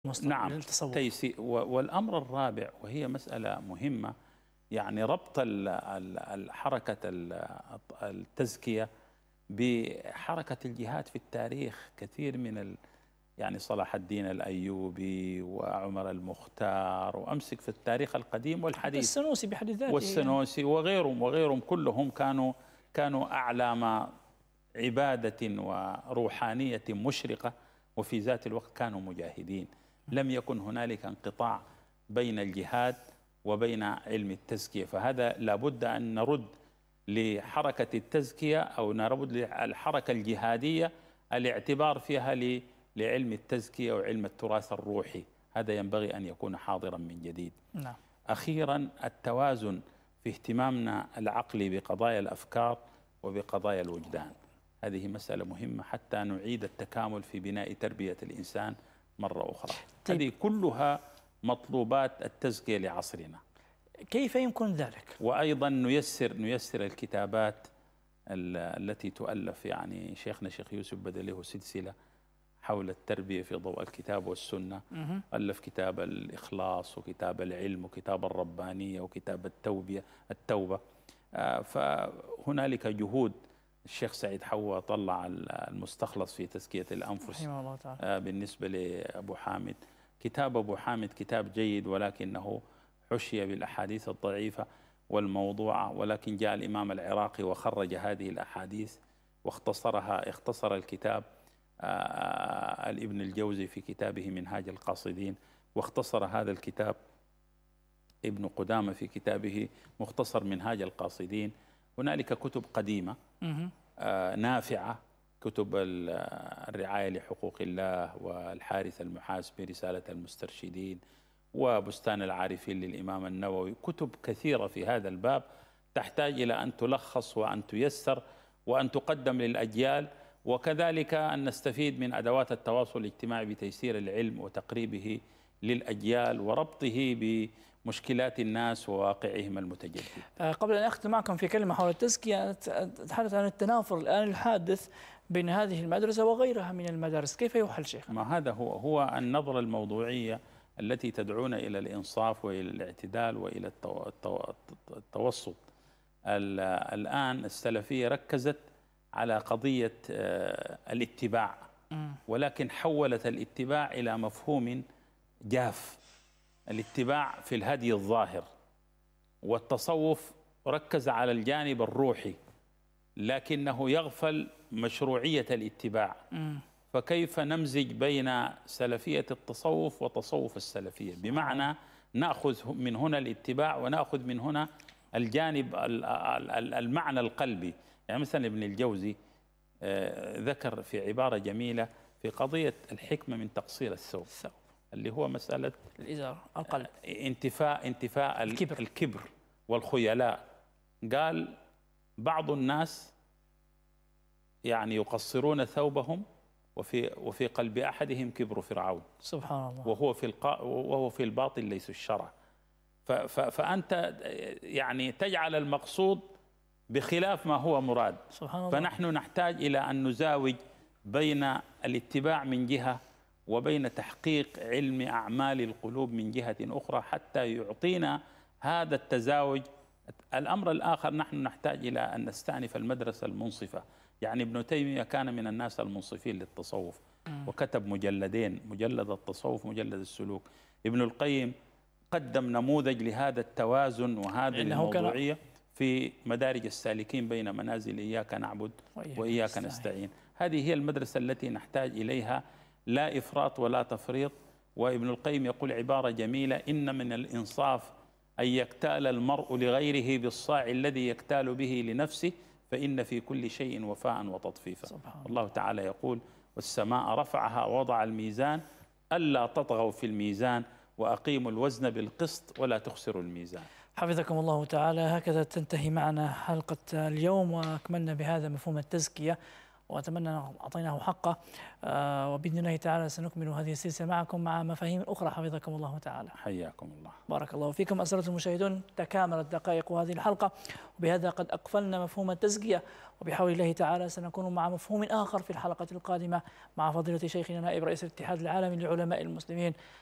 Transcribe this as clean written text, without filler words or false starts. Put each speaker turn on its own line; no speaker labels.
نعم
للتصوف.
تيسير. والأمر الرابع وهي مسألة مهمة، يعني ربط حركة التزكية بحركة الجهاد في التاريخ. كثير من يعني صلاح الدين الأيوبي وعمر المختار، وأمسك في التاريخ القديم والحديث،
السنوسي بحد ذاته
والسنوسي وغيرهم كلهم كانوا أعلام عبادة وروحانية مشرقة، وفي ذات الوقت كانوا مجاهدين. لم يكن هنالك انقطاع بين الجهاد وبين علم التزكية. فهذا لابد أن نرد لحركة التزكية أو نرد للحركة الجهادية الاعتبار فيها لعلم التزكية وعلم التراث الروحي. هذا ينبغي أن يكون حاضرا من جديد.
نعم.
أخيرا التوازن في اهتمامنا العقلي بقضايا الأفكار وبقضايا الوجدان. هذه مسألة مهمة حتى نعيد التكامل في بناء تربية الإنسان مرة أخرى. هذه كلها مطلوبات التزكية لعصرنا.
كيف يمكن ذلك؟
وأيضا نيسر الكتابات التي تؤلف. يعني شيخنا شيخ يوسف بدأ له سلسلة حول التربية في ضوء الكتاب والسنة. ألف كتاب الإخلاص وكتاب العلم وكتاب الربانية وكتاب التوبة. فهنالك جهود. الشيخ سعيد حوا طلع المستخلص في تزكية الأنفس بالنسبة لأبو حامد. كتاب أبو حامد كتاب جيد، ولكنه حشي بالأحاديث الضعيفة والموضوعة، ولكن جاء الإمام العراقي وخرج هذه الأحاديث اختصر الكتاب الابن الجوزي في كتابه منهاج القاصدين، واختصر هذا الكتاب ابن قدامة في كتابه مختصر منهاج القاصدين. هنالك كتب قديمة نافعة، كتب الرعاية لحقوق الله، والحارث المحاسبي، رسالة المسترشدين، وبستان العارفين للإمام النووي. كتب كثيرة في هذا الباب تحتاج إلى أن تلخص وأن تيسر وأن تقدم للأجيال، وكذلك أن نستفيد من أدوات التواصل الاجتماعي بتيسير العلم وتقريبه للأجيال وربطه بمشكلات الناس وواقعهم المتجدد.
قبل أن أختم معكم في كلمة حول التزكية، أتحدث عن التنافر الآن الحادث بين هذه المدرسة وغيرها من المدارس، كيف يحل شيخ؟
ما هذا هو النظرة الموضوعية التي تدعونا إلى الإنصاف وإلى الاعتدال وإلى التوسط. الآن السلفية ركزت على قضية الاتباع، ولكن حولت الاتباع إلى مفهوم جاف. الاتباع في الهدي الظاهر، والتصوف ركز على الجانب الروحي لكنه يغفل مشروعية الاتباع. فكيف نمزج بين سلفية التصوف وتصوف السلفية؟ بمعنى نأخذ من هنا الاتباع ونأخذ من هنا الجانب المعنى القلبي. يعني مثلا ابن الجوزي ذكر في عبارة جميلة في قضية الحكمة من تقصير الثوب، اللي هو مسألة
الإزار، القلب،
انتفاء الكبر والخيلاء. قال بعض الناس يعني يقصرون ثوبهم وفي قلب أحدهم كبر فرعون،
سبحان الله،
وهو في الباطن ليس الشرع. فأنت يعني تجعل المقصود بخلاف ما هو مراد.
سبحان الله.
فنحن نحتاج إلى أن نزاوج بين الاتباع من جهة وبين تحقيق علم أعمال القلوب من جهة أخرى حتى يعطينا هذا التزاوج. الأمر الآخر، نحن نحتاج إلى أن نستأنف المدرسة المنصفة. يعني ابن تيمية كان من الناس المنصفين للتصوف وكتب مجلدين، مجلد التصوف مجلد السلوك. ابن القيم قدم نموذج لهذا التوازن وهذه الموضوعية في مدارج السالكين بين منازل إياك نعبد وإياك نستعين. هذه هي المدرسة التي نحتاج إليها، لا إفراط ولا تفريط. وابن القيم يقول عبارة جميلة: إن من الإنصاف أن يكتال المرء لغيره بالصاع الذي يكتال به لنفسه، فإن في كل شيء وفاء وتطفيفا. الله تعالى يقول: والسماء رفعها ووضع الميزان ألا تطغوا في الميزان وأقيموا الوزن بالقسط ولا تخسروا الميزان.
حفظكم الله تعالى. هكذا تنتهي معنا حلقة اليوم، وأكملنا بهذا مفهوم التزكية وأتمنى أن أعطيناه حقه. وبإذن الله تعالى سنكمل هذه السلسلة معكم مع مفاهيم أخرى حفظكم الله تعالى.
حياكم الله.
بارك الله فيكم. أسرة المشاهدون، تكاملت دقائق هذه الحلقة، وبهذا قد أقفلنا مفهوم التزكية، وبحول الله تعالى سنكون مع مفهوم آخر في الحلقة القادمة مع فضيلة شيخنا نائب رئيس الاتحاد العالمي لعلماء المسلمين